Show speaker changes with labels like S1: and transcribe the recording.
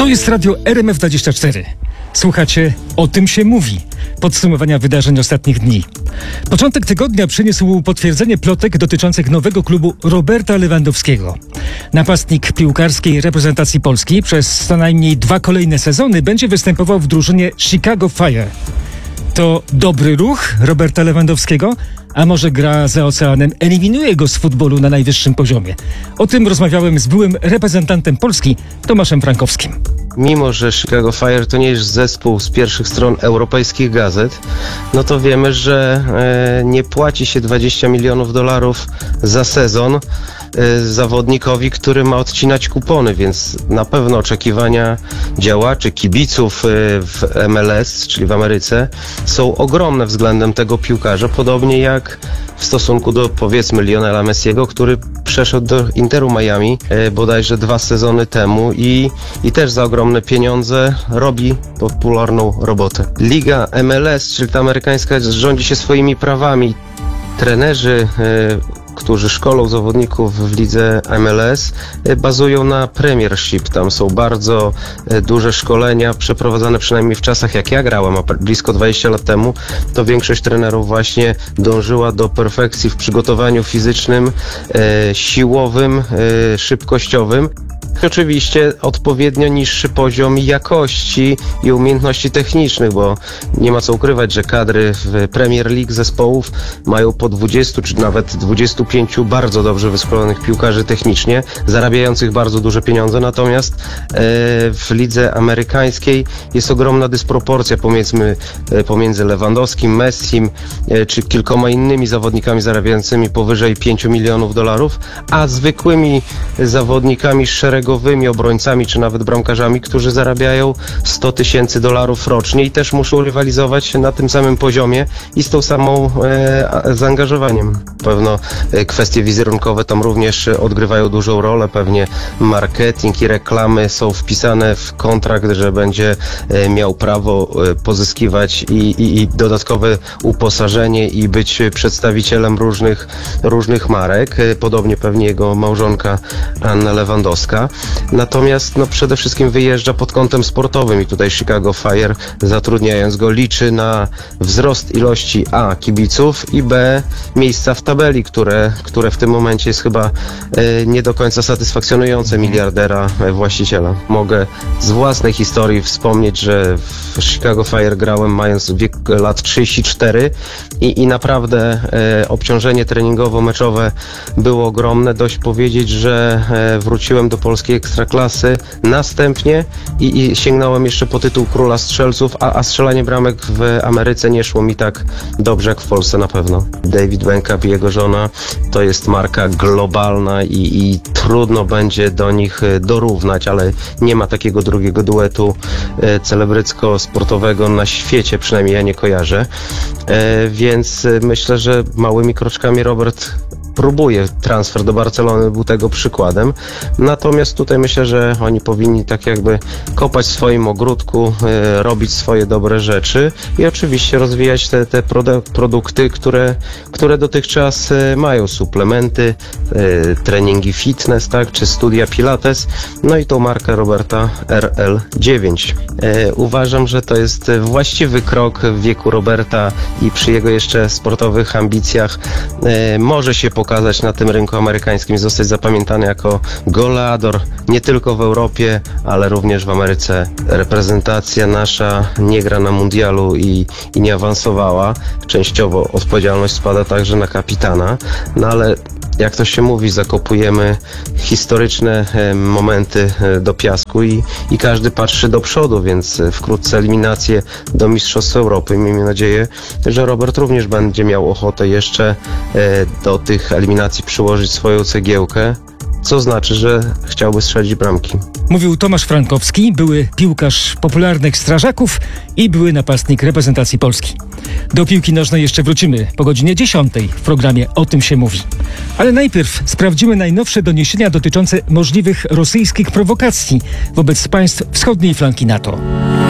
S1: jest radio RMF24. Słuchacie O tym się mówi. Podsumowania wydarzeń ostatnich dni. Początek tygodnia przyniósł potwierdzenie plotek dotyczących nowego klubu Roberta Lewandowskiego. Napastnik piłkarskiej reprezentacji Polski przez co najmniej 2 kolejne sezony będzie występował w drużynie Chicago Fire. To dobry ruch Roberta Lewandowskiego? A może gra za oceanem eliminuje go z futbolu na najwyższym poziomie? O tym rozmawiałem z byłym reprezentantem Polski, Tomaszem Frankowskim.
S2: Mimo że Chicago Fire to nie jest zespół z pierwszych stron europejskich gazet, no to wiemy, że nie płaci się $20 milionów za sezon zawodnikowi, który ma odcinać kupony, więc na pewno oczekiwania działaczy, kibiców w MLS, czyli w Ameryce, są ogromne względem tego piłkarza, podobnie jak w stosunku do, powiedzmy, Lionela Messiego, który przeszedł do Interu Miami bodajże 2 sezony temu i też za ogromne pieniądze robi popularną robotę. Liga MLS, czyli ta amerykańska, rządzi się swoimi prawami. Trenerzy, którzy szkolą zawodników w lidze MLS, bazują na Premiership. Tam są bardzo duże szkolenia przeprowadzane, przynajmniej w czasach jak ja grałem, a blisko 20 lat temu, to większość trenerów właśnie dążyła do perfekcji w przygotowaniu fizycznym, siłowym, szybkościowym. Oczywiście odpowiednio niższy poziom jakości i umiejętności technicznych, bo nie ma co ukrywać, że kadry w Premier League zespołów mają po 20 czy nawet 25 bardzo dobrze wyszkolonych piłkarzy technicznie, zarabiających bardzo duże pieniądze, natomiast w lidze amerykańskiej jest ogromna dysproporcja pomiędzy Lewandowskim, Messim czy kilkoma innymi zawodnikami zarabiającymi powyżej $5 milionów, a zwykłymi zawodnikami szeregowymi, obrońcami czy nawet bramkarzami, którzy zarabiają $100 000 rocznie i też muszą rywalizować na tym samym poziomie i z tą samą zaangażowaniem. Pewno kwestie wizerunkowe tam również odgrywają dużą rolę, pewnie marketing i reklamy są wpisane w kontrakt, że będzie miał prawo pozyskiwać i dodatkowe uposażenie i być przedstawicielem różnych marek, podobnie pewnie jego małżonka Anna Lewandowska. Natomiast przede wszystkim wyjeżdża pod kątem sportowym i tutaj Chicago Fire, zatrudniając go, liczy na wzrost ilości A kibiców i B miejsca w tabeli, które w tym momencie jest chyba nie do końca satysfakcjonujące miliardera właściciela. Mogę z własnej historii wspomnieć, że w Chicago Fire grałem mając wiek lat 34 i naprawdę obciążenie treningowo-meczowe było ogromne. Dość powiedzieć, że wróciłem do polskiej ekstraklasy następnie i sięgnąłem jeszcze po tytuł króla strzelców, a strzelanie bramek w Ameryce nie szło mi tak dobrze jak w Polsce na pewno. David Beckham i jego żona to jest marka globalna i trudno będzie do nich dorównać, ale nie ma takiego drugiego duetu celebrycko-sportowego na świecie, przynajmniej ja nie kojarzę, więc myślę, że małymi kroczkami Robert próbuje. Transfer do Barcelony był tego przykładem. Natomiast tutaj myślę, że oni powinni tak jakby kopać w swoim ogródku, robić swoje dobre rzeczy i oczywiście rozwijać te produkty, które dotychczas mają, suplementy, treningi fitness, tak, czy studia pilates, no i tą markę Roberta RL9. Uważam, że to jest właściwy krok w wieku Roberta i przy jego jeszcze sportowych ambicjach może się pokazać na tym rynku amerykańskim, zostać zapamiętany jako goleador nie tylko w Europie, ale również w Ameryce. Reprezentacja nasza nie gra na mundialu i nie awansowała. Częściowo odpowiedzialność spada także na kapitana, no ale jak to się mówi, zakopujemy historyczne momenty do piasku i każdy patrzy do przodu, więc wkrótce eliminacje do Mistrzostw Europy. Miejmy nadzieję, że Robert również będzie miał ochotę jeszcze do tych eliminacji przyłożyć swoją cegiełkę, co znaczy, że chciałby strzelić bramki.
S1: Mówił Tomasz Frankowski, były piłkarz popularnych Strażaków i były napastnik reprezentacji Polski. Do piłki nożnej jeszcze wrócimy po godzinie 10 w programie O tym się mówi. Ale najpierw sprawdzimy najnowsze doniesienia dotyczące możliwych rosyjskich prowokacji wobec państw wschodniej flanki NATO.